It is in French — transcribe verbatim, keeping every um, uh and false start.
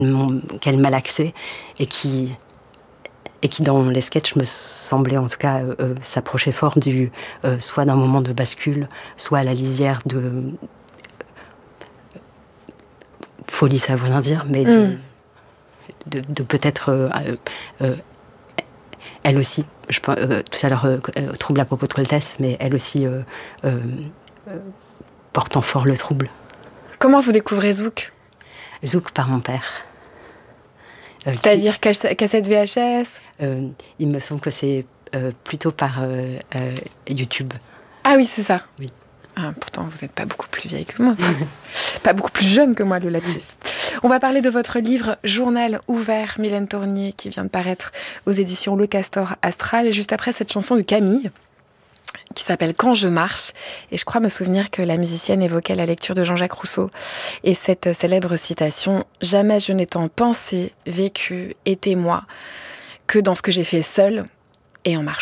qu'elle malaxait et qui, et qui, dans les sketchs, me semblait en tout cas euh, euh, s'approcher fort du, euh, soit d'un moment de bascule, soit à la lisière de... Euh, folie, ça veut rien dire, mais de, mm. de, de peut-être... Euh, euh, elle aussi, je, euh, tout à l'heure, euh, trouble à propos de Coltès, mais elle aussi euh, euh, euh, portant fort le trouble. Comment vous découvrez Zouk ? Zouk par mon père. Euh, C'est-à-dire qui... cassette V H S euh, Il me semble que c'est euh, plutôt par euh, euh, YouTube. Ah oui, c'est ça. Oui. Ah, pourtant, vous n'êtes pas beaucoup plus vieille que moi. Pas beaucoup plus jeune que moi, le lapsus. On va parler de votre livre « Journal ouvert », Mylène Tournier, qui vient de paraître aux éditions Le Castor Astral. Et juste après, cette chanson de Camille, qui s'appelle « Quand je marche ». Et je crois me souvenir que la musicienne évoquait la lecture de Jean-Jacques Rousseau. Et cette célèbre citation « Jamais je n'ai tant pensé, vécu, été moi, que dans ce que j'ai fait seule et en marchant ».